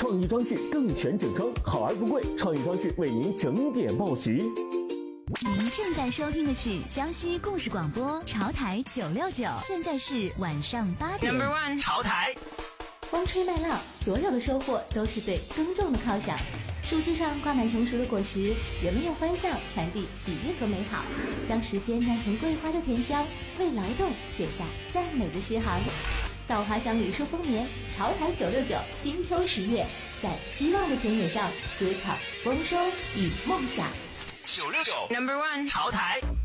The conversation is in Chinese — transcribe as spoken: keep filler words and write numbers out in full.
创意装饰更全整装，好而不贵，创意装饰为您整点报时。 您正在收听的是江西故事广播潮台九六九，现在是晚上八点。 Number one 潮台， 风吹麦浪，所有的收获都是对耕种的犒赏。树枝上挂满成熟的果实，人们用欢笑传递喜悦和美好，将时间酿成桂花的甜香，为劳动写下赞美的诗行。稻花香里树丰年，潮台九六九金秋十月，在希望的田野上歌唱丰收与梦想。 九六九 Number one 潮台。